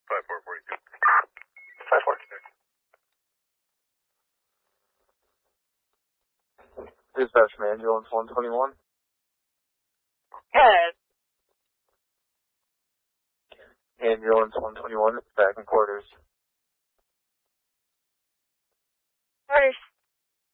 5442. 54. Dispatch from ambulance 121. Good. Ambulance 121, back in quarters. Quarters.